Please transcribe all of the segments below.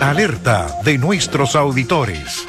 Alerta de nuestros auditores.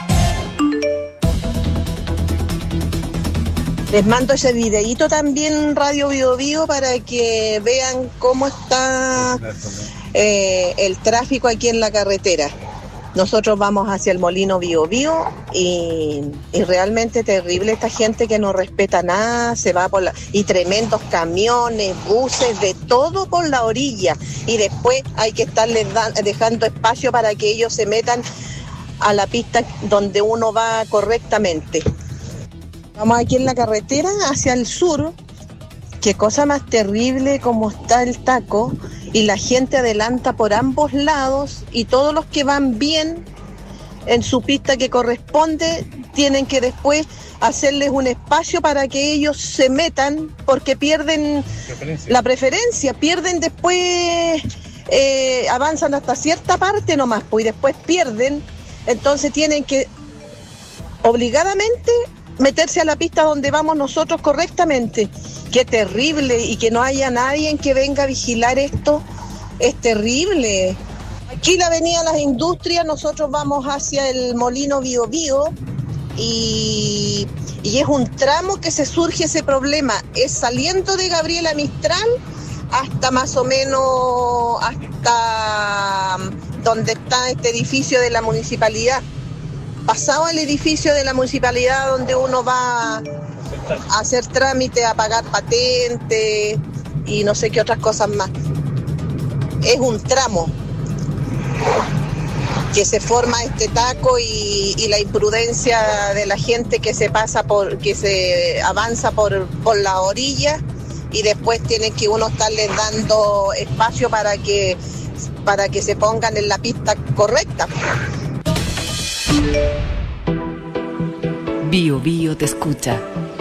Les mando ese videíto también Radio Bio Bio para que vean cómo está el tráfico aquí en la carretera. Nosotros vamos hacia el Molino Bio Bio y realmente terrible esta gente que no respeta nada, se va y tremendos camiones, buses, de todo por la orilla. Y después hay que estarles dejando espacio para que ellos se metan a la pista donde uno va correctamente. Vamos aquí en la carretera hacia el sur. Qué cosa más terrible como está el taco, y la gente adelanta por ambos lados y todos los que van bien en su pista que corresponde tienen que después hacerles un espacio para que ellos se metan, porque pierden la preferencia, pierden después, avanzan hasta cierta parte nomás, pues, y después pierden, entonces tienen que obligadamente meterse a la pista donde vamos nosotros correctamente. Qué terrible, y que no haya nadie en que venga a vigilar esto, es terrible. Aquí la avenida Las Industrias, nosotros vamos hacia el Molino Bio Bio y es un tramo que se surge ese problema, es saliendo de Gabriela Mistral hasta más o menos hasta donde está este edificio de la municipalidad. Pasado el edificio de la municipalidad donde uno va a hacer trámite, a pagar patente y no sé qué otras cosas más. Es un tramo que se forma este taco y la imprudencia de la gente que se avanza por la orilla, y después tienen que uno estarles dando espacio para que se pongan en la pista correcta. Bio Bio te escucha.